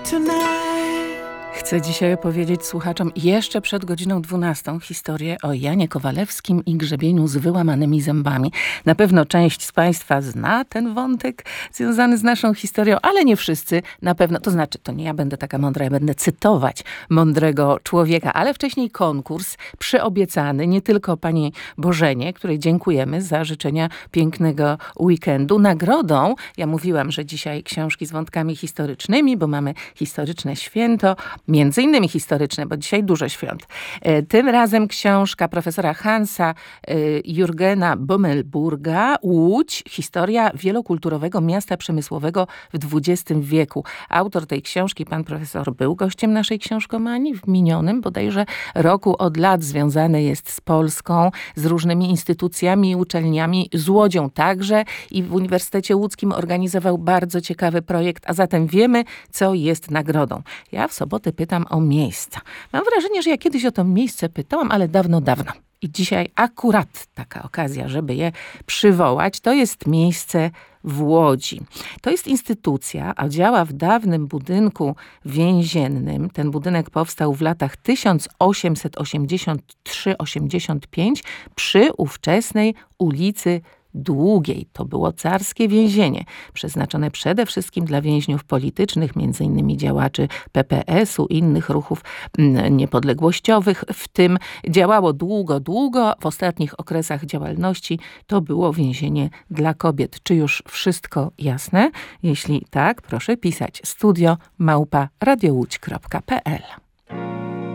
Chcę dzisiaj opowiedzieć słuchaczom jeszcze przed godziną 12 historię o Janie Kowalewskim i grzebieniu z wyłamanymi zębami. Na pewno część z Państwa zna ten wątek związany z naszą historią, ale nie wszyscy na pewno. To znaczy, to nie ja będę taka mądra, ja będę cytować mądrego człowieka, ale wcześniej konkurs przyobiecany nie tylko pani Bożenie, której dziękujemy za życzenia pięknego weekendu. Nagrodą, ja mówiłam, że dzisiaj książki z wątkami historycznymi, bo mamy historyczne święto, między innymi historyczne, bo dzisiaj dużo świąt. Tym razem książka profesora Hansa Jurgena Bommelburga, Łódź, historia wielokulturowego miasta przemysłowego w XX wieku. Autor tej książki, pan profesor, był gościem naszej książkomanii w minionym bodajże roku. Od lat związany jest z Polską, z różnymi instytucjami i uczelniami, z Łodzią także i w Uniwersytecie Łódzkim organizował bardzo ciekawy projekt, a zatem wiemy, co jest nagrodą. Ja w sobotę pytam o miejsca. Mam wrażenie, że ja kiedyś o to miejsce pytałam, ale dawno. I dzisiaj akurat taka okazja, żeby je przywołać. To jest miejsce w Łodzi. To jest instytucja, a działa w dawnym budynku więziennym. Ten budynek powstał w latach 1883-85 przy ówczesnej ulicy Długiej. To było carskie więzienie, przeznaczone przede wszystkim dla więźniów politycznych, między innymi działaczy PPS-u, innych ruchów niepodległościowych. W tym działało długo. W ostatnich okresach działalności to było więzienie dla kobiet. Czy już wszystko jasne? Jeśli tak, proszę pisać studio@radiołódź.pl.